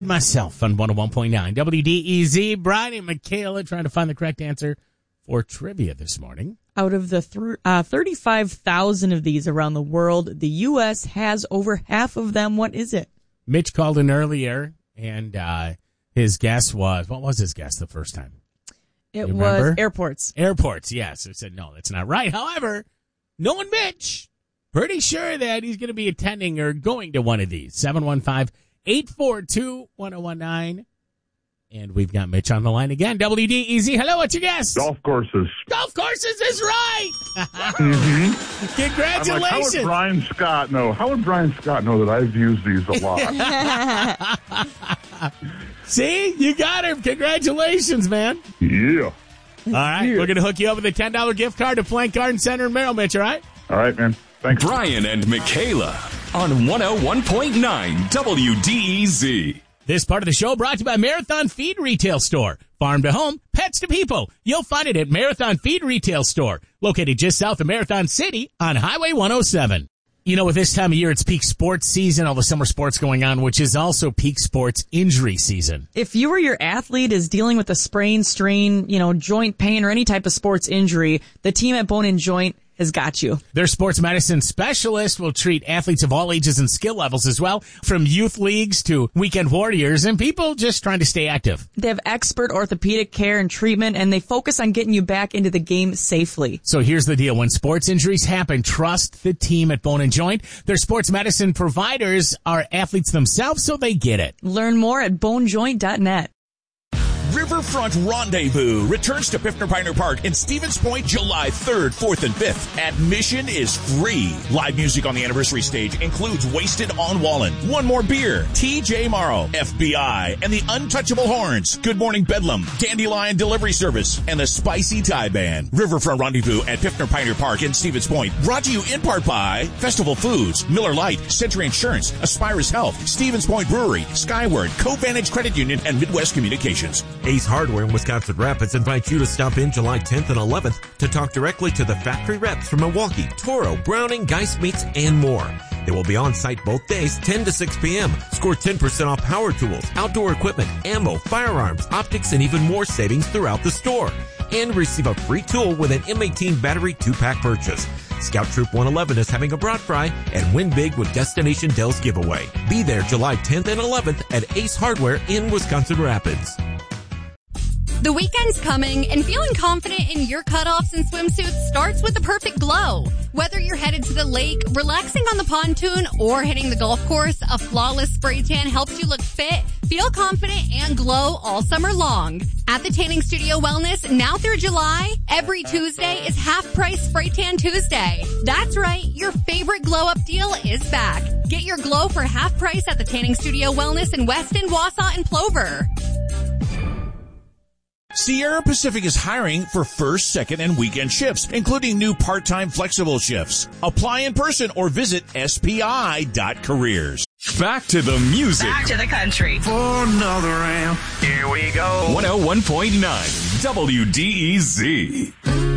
Myself on 101.9 WDEZ. Brian and Michaela trying to find the correct answer for trivia this morning. Out of the 35,000 of these around the world, the U.S. has over half of them. What is it? Mitch called in earlier, and his guess was, what was his guess the first time? It was airports. Airports, yes. I said, no, that's not right. However, knowing Mitch, pretty sure that he's going to be attending or going to one of these. 715-842-1019. And we've got Mitch on the line again. WDEZ, hello, what's your guess? Golf courses. Golf courses is right. Mm-hmm. Congratulations. I'm like, how would Brian Scott know? How would Brian Scott know that I've used these a lot? See, you got him. Congratulations, man. Yeah. All right, we're going to hook you up with a $10 gift card to Flank Garden Center in Merrill, Mitch, all right? All right, man. Thanks. Brian and Michaela on 101.9 WDEZ. This part of the show brought to you by Marathon Feed Retail Store. Farm to home, pets to people. You'll find it at Marathon Feed Retail Store, located just south of Marathon City on Highway 107. You know, with this time of year, it's peak sports season, all the summer sports going on, which is also peak sports injury season. If you or your athlete is dealing with a sprain, strain, joint pain, or any type of sports injury, the team at Bone & Joint has got you. Their sports medicine specialist will treat athletes of all ages and skill levels as well, from youth leagues to weekend warriors and people just trying to stay active. They have expert orthopedic care and treatment, and they focus on getting you back into the game safely. So here's the deal. When sports injuries happen, trust the team at Bone & Joint. Their sports medicine providers are athletes themselves, so they get it. Learn more at bonejoint.net. Riverfront Rendezvous returns to Piffner Pioneer Park in Stevens Point July 3rd, 4th, and 5th. Admission is free. Live music on the anniversary stage includes Wasted on Wallen, One More Beer, TJ Morrow, FBI, and the Untouchable Horns, Good Morning Bedlam, Dandelion Delivery Service, and the Spicy Thai Band. Riverfront Rendezvous at Piffner Pioneer Park in Stevens Point. Brought to you in part by Festival Foods, Miller Lite, Century Insurance, Aspirus Health, Stevens Point Brewery, Skyward, CoVantage Credit Union, and Midwest Communications. Ace Hardware in Wisconsin Rapids invites you to stop in July 10th and 11th to talk directly to the factory reps from Milwaukee, Toro, Browning, Geist Meats, and more. They will be on site both days, 10 to 6 p.m. Score 10% off power tools, outdoor equipment, ammo, firearms, optics, and even more savings throughout the store. And receive a free tool with an M18 battery 2-pack purchase. Scout Troop 111 is having a brat fry and win big with Destination Dell's giveaway. Be there July 10th and 11th at Ace Hardware in Wisconsin Rapids. The weekend's coming, and feeling confident in your cutoffs and swimsuits starts with the perfect glow. Whether you're headed to the lake, relaxing on the pontoon, or hitting the golf course, a flawless spray tan helps you look fit, feel confident, and glow all summer long. At the Tanning Studio Wellness, now through July, every Tuesday is half-price Spray Tan Tuesday. That's right, your favorite glow-up deal is back. Get your glow for half price at the Tanning Studio Wellness in Weston, Wausau, and Plover. Sierra Pacific is hiring for first, second, and weekend shifts, including new part-time flexible shifts. Apply in person or visit spi.careers. Back to the music. Back to the country. For another round. Here we go. 101.9 WDEZ.